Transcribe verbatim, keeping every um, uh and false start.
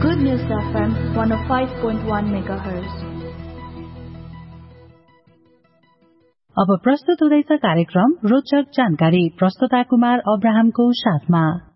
Good News F M one oh five point one megahertz. अब प्रस्तुत हुँदैछ कार्यक्रम रोचक जानकारी प्रस्तोता कुमार अब्राहमको साथमा।